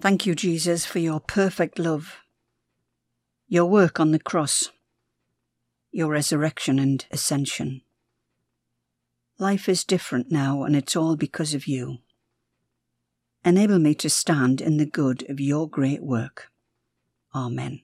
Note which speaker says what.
Speaker 1: Thank you, Jesus, for your perfect love, your work on the cross, your resurrection and ascension. Life is different now, and it's all because of you. Enable me to stand in the good of your great work. Amen.